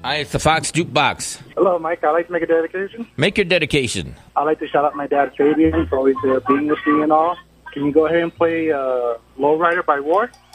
Hi, it's the Fox Jukebox. Hello, Mike. I'd like to make a dedication. Make your dedication. I'd like to shout out my dad, Fabian, for always being with me and all. Can you go ahead and play Lowrider by War?